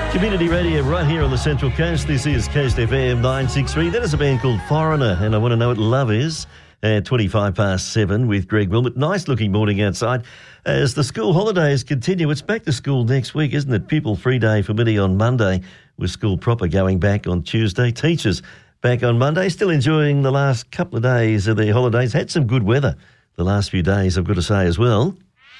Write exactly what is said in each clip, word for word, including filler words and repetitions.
Community radio right here on the Central Coast. This is Coast F M nine sixty-three. That is a band called Foreigner, and I want to know what love is at twenty-five past seven with Greg Wilmot. Nice looking morning outside. As the school holidays continue, it's back to school next week, isn't it? Pupil free day for many on Monday, with school proper going back on Tuesday. Teachers back on Monday, still enjoying the last couple of days of their holidays. Had some good weather the last few days, I've got to say as well.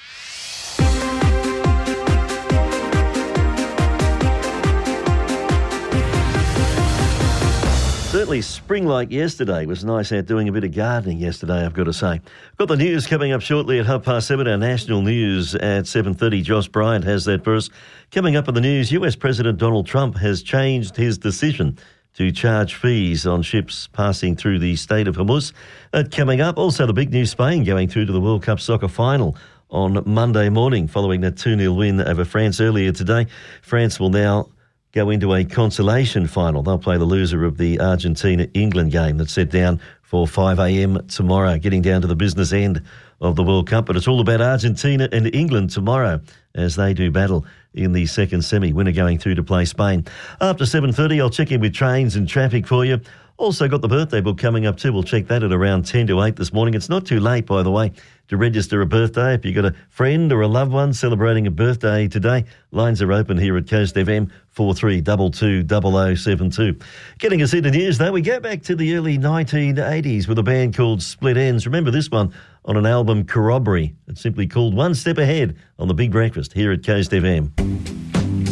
Certainly spring-like yesterday. It was nice out doing a bit of gardening yesterday, I've got to say. Got the news coming up shortly at half past seven. Our national news at seven thirty. Josh Bryant has that for us. Coming up in the news, U S President Donald Trump has changed his decision to charge fees on ships passing through the state of Hormuz. Uh, coming up, also the big news, Spain going through to the World Cup soccer final on Monday morning following that two nil win over France earlier today. France will now go into a consolation final. They'll play the loser of the Argentina-England game that's set down for five a.m. tomorrow, getting down to the business end of the World Cup. But it's all about Argentina and England tomorrow as they do battle in the second semi. Winner going through to play Spain. After seven thirty, I'll check in with trains and traffic for you. Also got the birthday book coming up too. We'll check that at around ten to eight this morning. It's not too late, by the way, to register a birthday. If you've got a friend or a loved one celebrating a birthday today, lines are open here at Coast F M, four three two two, zero zero seven two. Getting us into news, though, we go back to the early nineteen eighties with a band called Split Enz. Remember this one on an album, Corroboree. It's simply called One Step Ahead on The Big Breakfast here at Coast F M.